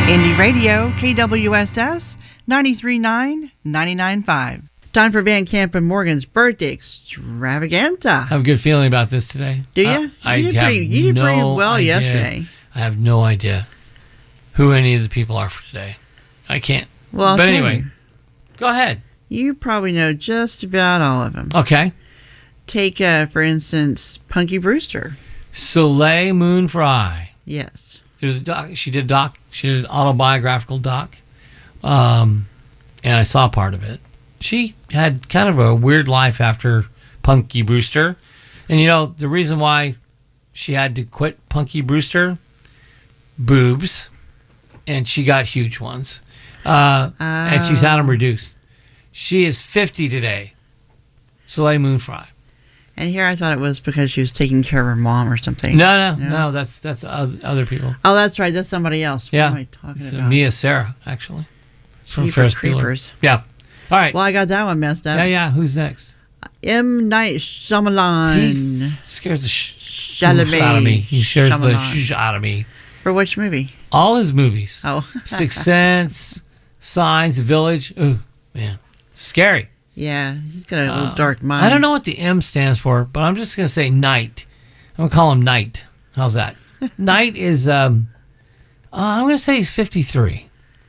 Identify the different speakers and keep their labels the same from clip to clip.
Speaker 1: Indie Radio, KWSS, 93.9, 99.5. Time for Van Camp and Morgan's birthday extravaganza.
Speaker 2: I have a good feeling about this today.
Speaker 1: Do you? You did pretty well yesterday.
Speaker 2: I have no idea who any of the people are for today. I can't.
Speaker 1: Well,
Speaker 2: but anyway, go ahead.
Speaker 1: You probably know just about all of them.
Speaker 2: Okay.
Speaker 1: Take, for instance, Punky Brewster.
Speaker 2: Soleil Moon Frye.
Speaker 1: Yes.
Speaker 2: There's a doc. She did an autobiographical doc, and I saw part of it. She had kind of a weird life after Punky Brewster, and you know the reason why she had to quit Punky Brewster, boobs, and she got huge ones, and she's had them reduced. She is 50 today. Soleil Moon Frye.
Speaker 1: And here I thought it was because she was taking care of her mom or something.
Speaker 2: No, that's other people.
Speaker 1: Oh, that's right. That's somebody else.
Speaker 2: Yeah.
Speaker 1: What am I talking about?
Speaker 2: Mia Sarah, actually. From
Speaker 1: Jeepers
Speaker 2: Ferris
Speaker 1: Creepers.
Speaker 2: Bueller. Yeah. All right.
Speaker 1: Well, I got that one messed up.
Speaker 2: Yeah. Who's next?
Speaker 1: M. Night Shyamalan.
Speaker 2: He scares the shit out of me. He scares the shit out of me.
Speaker 1: For which movie?
Speaker 2: All his movies.
Speaker 1: Oh.
Speaker 2: Sixth Sense, Signs, Village. Ooh, man. Scary.
Speaker 1: Yeah, he's got a little dark mind.
Speaker 2: I don't know what the M stands for, but I'm just going to say Night. I'm going to call him Night. How's that? Night is, I'm going to say he's 53.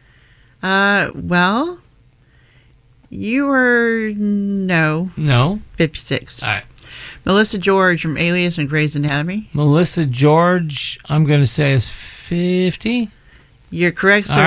Speaker 1: Well, you were, no. 56.
Speaker 2: All right.
Speaker 1: Melissa George from Alias and Grey's Anatomy.
Speaker 2: Melissa George, I'm going to say is 50.
Speaker 1: You're correct, sir.